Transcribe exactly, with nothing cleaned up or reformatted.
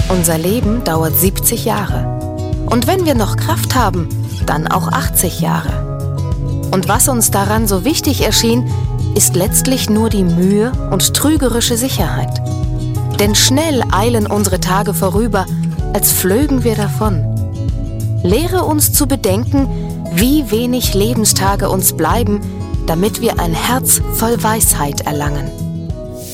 Unser Leben dauert siebzig Jahre. Und wenn wir noch Kraft haben, dann auch achtzig Jahre. Und was uns daran so wichtig erschien, ist letztlich nur die Mühe und trügerische Sicherheit. Denn schnell eilen unsere Tage vorüber, als flögen wir davon. Lehre uns zu bedenken, wie wenig Lebenstage uns bleiben, damit wir ein Herz voll Weisheit erlangen.